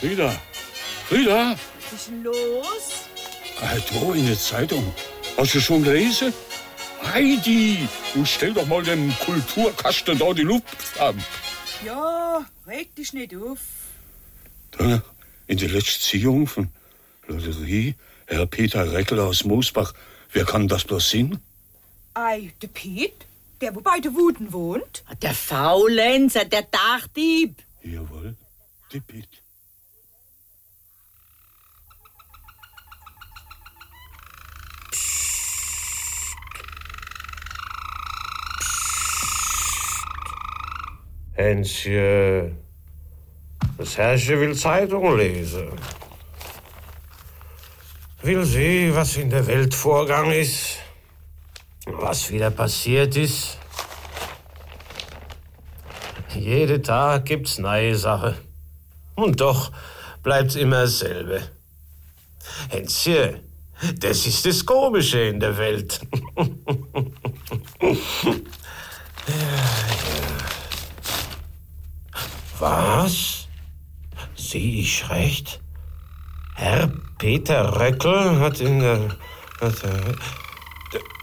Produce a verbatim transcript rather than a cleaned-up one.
Frieda, Frieda? Was ist denn los? Ah, da in der Zeitung. Hast du schon gelesen? Heidi, du stell doch mal den Kulturkasten da die Luft an. Ja, reg dich nicht auf. Da, in der letzten Ziehung von Lotterie, Herr Peter Reckel aus Moosbach. Wer kann das bloß sein? Ei, der Piet? Der, wo bei der Wuden wohnt? Der Faulenzer, der Dachdieb. Jawohl, der Piet. Hänschen, das Herrchen will Zeitung lesen. Will sehen, was in der Welt Vorgang ist, was wieder passiert ist. Jeden Tag gibt's neue Sachen. Und doch bleibt's immer dasselbe. Hänschen, das ist das Komische in der Welt. Ja, ja. Was? Sehe ich recht? Herr Peter Reckel hat in der... Hat, äh,